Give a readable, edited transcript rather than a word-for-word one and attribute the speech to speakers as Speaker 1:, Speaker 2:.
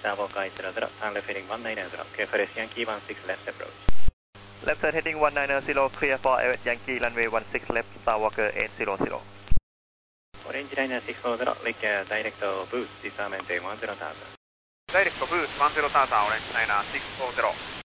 Speaker 1: Starwalker 800, turn left heading 190, clear for Yankee 16 left approach.
Speaker 2: Left side heading 190, clear for Yankee runway 16 left, Starwalker 800.
Speaker 1: Orange liner 640, Lake direct boost, disarm and 10,000.
Speaker 3: Direct boost 10,000, Orange liner 640.